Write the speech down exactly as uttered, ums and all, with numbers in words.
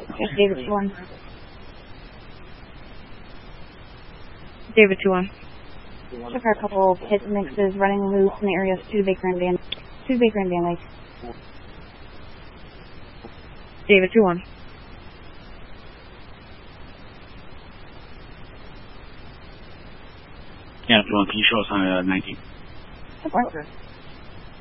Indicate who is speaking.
Speaker 1: Just David two one.
Speaker 2: David two one.
Speaker 1: Check out a couple pit mixes running loose in the area of Studebaker and Van, Studebaker and Van Lake.
Speaker 2: David two one.
Speaker 3: Yeah, two one. Can you show us on uh, nineteen?
Speaker 1: Support.